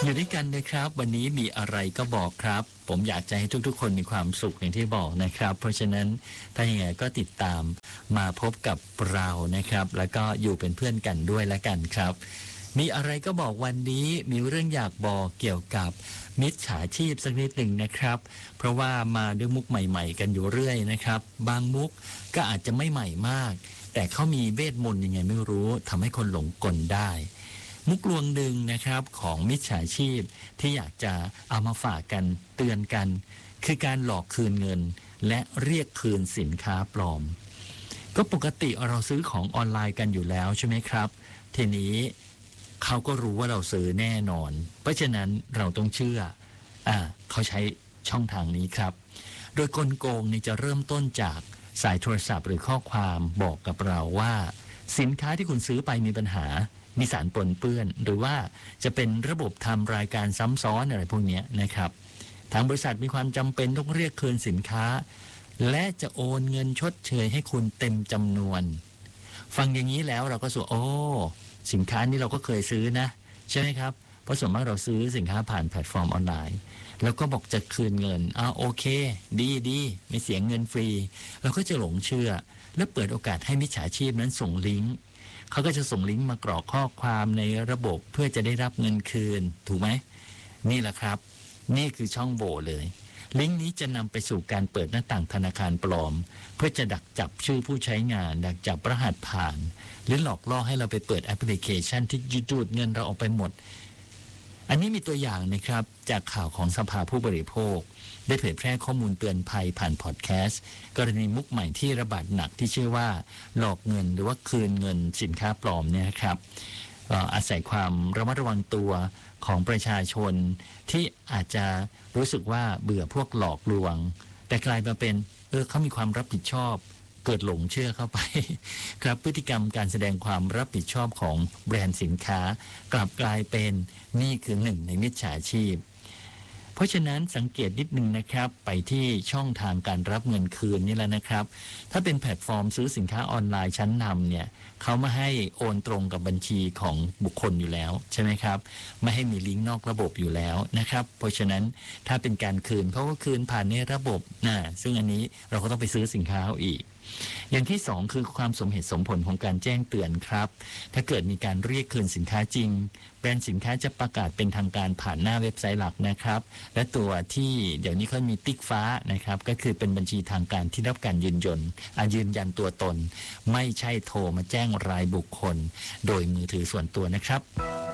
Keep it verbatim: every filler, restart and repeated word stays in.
อยู่ด้วยกันนะครับวันนี้มีอะไรก็บอกครับผมอยากจะให้ทุกๆคนมีความสุขอย่างที่บอกนะครับเพราะฉะนั้นถ้าอย่างไรก็ติดตามมาพบกับเรานะครับแล้วก็อยู่เป็นเพื่อนกันด้วยละกันครับมีอะไรก็บอกวันนี้มีเรื่องอยากบอกเกี่ยวกับมิจฉาชีพสักนิดหนึ่งนะครับเพราะว่ามาด้วยมุกใหม่ๆกันอยู่เรื่อยนะครับบางมุกก็อาจจะไม่ใหม่มากแต่เขามีเวทมนต์ยังไงไม่รู้ทำให้คนหลงกลได้มุกลวงหนึ่งนะครับของมิจฉาชีพที่อยากจะเอามาฝากกันเตือนกันคือการหลอกคืนเงินและเรียกคืนสินค้าปลอมก็ปกติเราซื้อของออนไลน์กันอยู่แล้วใช่ไหมครับทีนี้เขาก็รู้ว่าเราซื้อแน่นอนเพราะฉะนั้นเราต้องเชื่ออ่าเขาใช้ช่องทางนี้ครับโดยกลโกงนี่จะเริ่มต้นจากสายโทรศัพท์หรือข้อความบอกกับเราว่าสินค้าที่คุณซื้อไปมีปัญหามีสารปนเปื้อนหรือว่าจะเป็นระบบทำรายการซ้ำซ้อนอะไรพวกนี้นะครับทางบริษัทมีความจำเป็นต้องเรียกคืนสินค้าและจะโอนเงินชดเชยให้คุณเต็มจำนวนฟังอย่างนี้แล้วเราก็สูโอ้สินค้านี้เราก็เคยซื้อนะใช่ไหมครับเพราะส่วนมากเราซื้อสินค้าผ่านแพลตฟอร์มออนไลน์แล้วก็บอกจะคืนเงินอ่าโอเคดีดีไม่เสียเงินฟรีเราก็จะหลงเชื่อและเปิดโอกาสให้มิจฉาชีพนั้นส่งลิงก์เขาก็จะส่งลิงก์มากรอกข้อความในระบบเพื่อจะได้รับเงินคืนถูกไหมนี่แหละครับนี่คือช่องโหว่เลยลิงก์นี้จะนำไปสู่การเปิดหน้าต่างธนาคารปลอมเพื่อจะดักจับชื่อผู้ใช้งานดักจับรหัสผ่านหรือหลอกล่อให้เราไปเปิดแอปพลิเคชันที่ดูดเงินเราออกไปหมดอันนี้มีตัวอย่างนะครับจากข่าวของสภาผู้บริโภคได้เผยแพร่ข้อมูลเตือนภัยผ่านพอดแคสต์กรณีมุกใหม่ที่ระบาดหนักที่ชื่อว่าหลอกเงินหรือว่าคืนเงินสินค้าปลอมเนี่ยครับอาศัยความระมัดระวังตัวของประชาชนที่อาจจะรู้สึกว่าเบื่อพวกหลอกลวงแต่กลายมาเป็นเออเขามีความรับผิดชอบเกิดหลงเชื่อเข้าไปครับพฤติกรรมการแสดงความรับผิดชอบของแบรนด์สินค้ากลับกลายเป็นนี่คือหนึ่งในมิจฉาชีพเพราะฉะนั้นสังเกตนิดนึงนะครับไปที่ช่องทางการรับเงินคืนนี่แหละนะครับถ้าเป็นแพลตฟอร์มซื้อสินค้าออนไลน์ชั้นนำเนี่ยเขาไม่ให้โอนตรงกับบัญชีของบุคคลอยู่แล้วใช่ไหมครับไม่ให้มีลิงก์นอกระบบอยู่แล้วนะครับเพราะฉะนั้นถ้าเป็นการคืนเขาก็คืนผ่านในระบบนะซึ่งอันนี้เราก็ต้องไปซื้อสินค้าเอาอีกอย่างที่สองคือความสมเหตุสมผลของการแจ้งเตือนครับถ้าเกิดมีการเรียกคืนสินค้าจริงแบรนด์สินค้าจะประกาศเป็นทางการผ่านหน้าเว็บไซต์หลักนะครับและตัวที่เดี๋ยวนี้เขามีติ๊กฟ้านะครับก็คือเป็นบัญชีทางการที่รับการยืนยันยืนยันตัวตนไม่ใช่โทรมาแจ้งรายบุคคลโดยมือถือส่วนตัวนะครับ